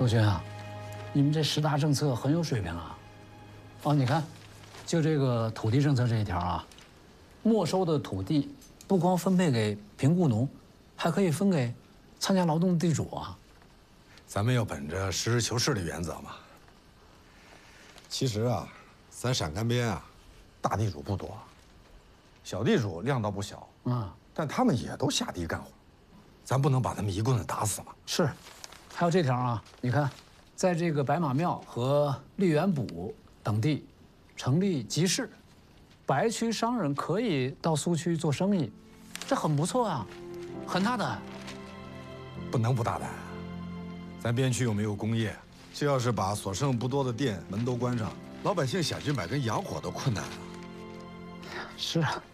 陆军啊，你们这10大政策很有水平啊。哦，你看，就这个土地政策这一条啊，没收的土地不光分配给贫雇农，还可以分给参加劳动的地主啊。 咱们要本着实事求是的原则嘛。其实啊，咱陕甘边啊，大地主不多，小地主量倒不小，但他们也都下地干活，咱不能把他们一棍子打死嘛。 是，还有这条啊，你看，在这个白马庙和荔园堡等地成立集市，白区商人可以到苏区做生意，这很不错啊，很大胆。 不能不大胆，咱边区又没有工业，这要是把所剩不多的店门都关上，老百姓想去买根洋火都困难了。 是啊。